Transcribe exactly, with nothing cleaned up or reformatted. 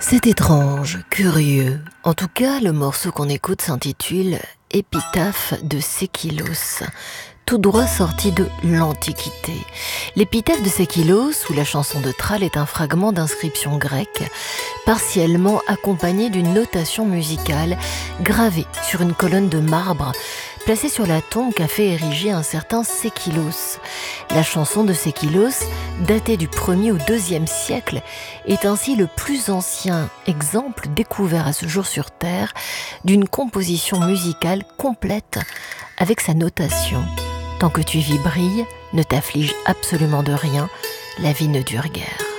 C'est étrange, curieux. En tout cas, le morceau qu'on écoute s'intitule Épitaphe de Sékilos, tout droit sorti de l'Antiquité. L'épitaphe de Sékilos, ou la chanson de Thrale, est un fragment d'inscription grecque, partiellement accompagné d'une notation musicale gravée sur une colonne de marbre, placée sur la tombe qu'a fait ériger un certain Sékilos. La chanson de Sékilos, datée du premier au deuxième siècle, est ainsi le plus ancien exemple découvert à ce jour sur Terre d'une composition musicale complète avec sa notation. Tant que tu vis brille, ne t'afflige absolument de rien, la vie ne dure guère.